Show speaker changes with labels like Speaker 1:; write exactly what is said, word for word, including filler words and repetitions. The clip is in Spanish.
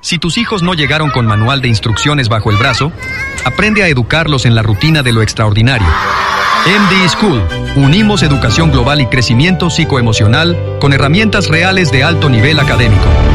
Speaker 1: Si tus hijos no llegaron con manual de instrucciones bajo el brazo, aprende a educarlos en la rutina de lo extraordinario. M D School. Unimos educación global y crecimiento psicoemocional con herramientas reales de alto nivel académico.